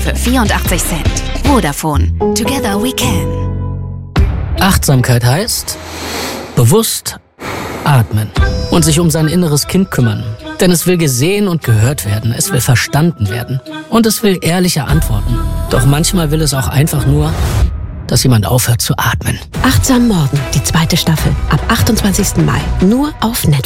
für 84 Cent. Vodafone. Together we can. Achtsamkeit heißt bewusst atmen und sich um sein inneres Kind kümmern. Denn es will gesehen und gehört werden, es will verstanden werden und es will ehrliche Antworten. Doch manchmal will es auch einfach nur, dass jemand aufhört zu atmen. Achtsam Morgen, die 2. Staffel, ab 28. Mai, nur auf Netflix.